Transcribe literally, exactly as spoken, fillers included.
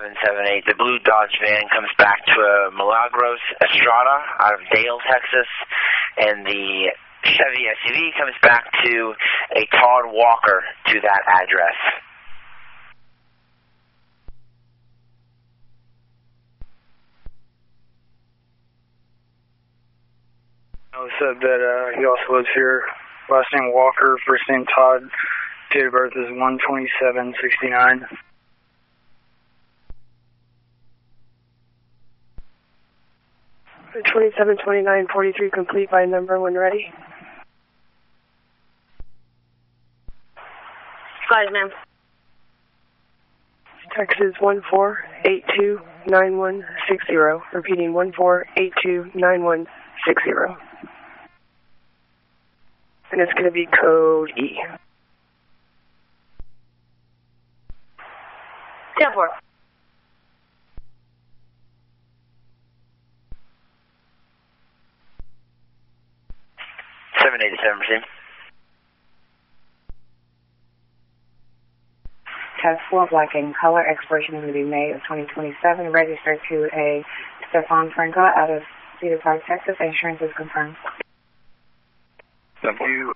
seven seven eight, the blue Dodge van comes back to a Milagros Estrada out of Dale, Texas, and the Chevy S U V comes back to a Todd Walker to that address. I said that uh, he also lives here. Last name Walker, first name Todd. Date of birth is one twenty-seven sixty-nine. twenty-seven twenty-nine forty-three complete by number when ready. Guys, ma'am. Text is one four eight two nine one six zero. Repeating one four eight two nine one six zero. And it's going to be code E. ten four. seven eighty-seven, machine. Test for black and color. Expiration is going to be May of twenty twenty-seven. Registered to a Stefan Franco out of Cedar Park, Texas. Insurance is confirmed. W